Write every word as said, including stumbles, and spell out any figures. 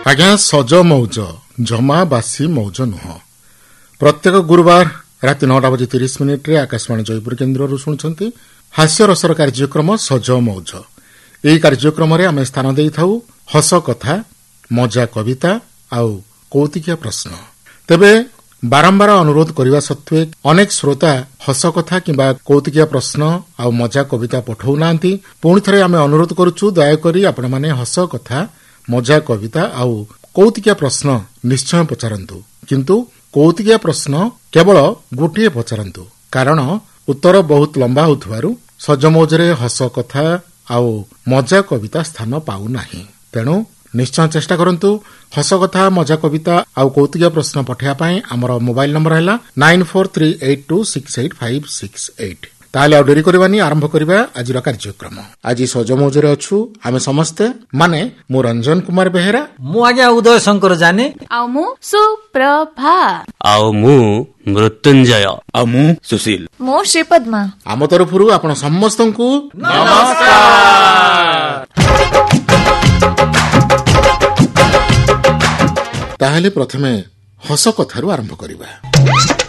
ଆଜ୍ଞା ସଜ ମୌଜ ଜମା ବାସି ମୌଜ ନୁହଁ। ପ୍ରତ୍ୟେକ ଗୁରୁବାର ରାତି ନଅଟା ବଜେ ତିରିଶ ମିନିଟ୍ରେ ଆକାଶବାଣୀ ଜୟପୁର କେନ୍ଦ୍ରରୁ ଶୁଣୁଛନ୍ତି ହାସ୍ୟରସର କାର୍ଯ୍ୟକ୍ରମ ସଜ ମୌଜ। ଏହି କାର୍ଯ୍ୟକ୍ରମରେ ଆମେ ସ୍ଥାନ ଦେଇଥାଉ ହସ କଥା, ମଜା କବିତା ଆଉ କୌତୁକିଆ ପ୍ରଶ୍ନ। ତେବେ ବାରମ୍ବାର ଅନୁରୋଧ କରିବା ସତ୍ତ୍ୱେ ଅନେକ ଶ୍ରୋତା ହସ କଥା କିମ୍ବା କୌତୁକିଆ ପ୍ରଶ୍ନ ଆଉ ମଜା କବିତା ପଠାଉନାହାନ୍ତି। ପୁଣି ଥରେ ଆମେ ଅନୁରୋଧ କରୁଛୁ, ଦୟାକରି ଆପଣମାନେ ହସ କଥା, ମଜା କବିତା ଆଉ କୌତୁକିଆ ପ୍ରଶ୍ନ ନିଶ୍ଚୟ ପଚାରନ୍ତୁ। କିନ୍ତୁ କୌତୁକିଆ ପ୍ରଶ୍ନ କେବଳ ଗୋଟିଏ ପଚାରନ୍ତୁ, କାରଣ ଉତ୍ତର ବହୁତ ଲମ୍ବା ହେଉଥିବାରୁ ସଜମୌଜରେ ହସ କଥା ଆଉ ମଜା କବିତା ସ୍ଥାନ ପାଉନାହିଁ। ତେଣୁ ନିଶ୍ଚୟ ଚେଷ୍ଟା କରନ୍ତୁ। ହସ କଥା, ମଜା କବିତା ଆଉ କୌତୁକିଆ ପ୍ରଶ୍ନ ପଠାଇବା ପାଇଁ ଆମର ମୋବାଇଲ ନମ୍ବର ହେଲା nine four three eight two six eight five six eight. ତାହେଲେ ଆଉ ଡେରି କରିବାନି, ଆରମ୍ଭ କରିବା ଆଜିର କାର୍ଯ୍ୟକ୍ରମ। ଆଜି ସଜମୌଜରେ ଅଛୁ ଆମେ ସମସ୍ତେ, ମାନେ ମୁଁ ରଞ୍ଜନ କୁମାର ବେହେରା, ମୁଁ ଆଜ୍ଞା ଉଦୟ ଶଙ୍କର ଜାନେ, ଆଉ ମୁଁ ସୁପ୍ରଭା, ଆଉ ମୁଁ ମୃତ୍ୟୁଞ୍ଜୟ, ଆଉ ମୁଁ ସୁଶୀଲ, ମୁଁ ଶ୍ରୀପଦ୍ମା। ଆମ ତରଫରୁ ଆପଣ ସମସ୍ତଙ୍କୁ ନମସ୍କାର। ତାହେଲେ ପ୍ରଥମେ ହସ କଥାରୁ ଆରମ୍ଭ କରିବା।